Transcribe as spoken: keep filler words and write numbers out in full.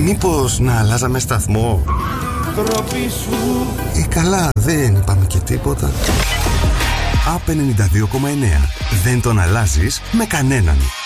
Μήπως να αλλάζαμε σταθμό? Τροπή σου. Ε, καλά, δεν είπαμε και τίποτα. Απ ενενήντα δύο κόμμα εννέα. Δεν τον αλλάζεις με κανέναν.